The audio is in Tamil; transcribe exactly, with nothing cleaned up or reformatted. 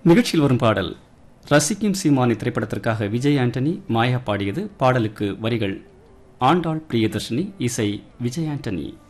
நிகழ்ச்சியில் வரும் பாடல் ரசிக்கும் சீமானி திரைப்படத்திற்காக விஜய் ஆண்டனி மாயா பாடியது. பாடலுக்கு வரிகள் ஆண்டாள் பிரியதர்ஷினி, இசை விஜய் ஆண்டனி.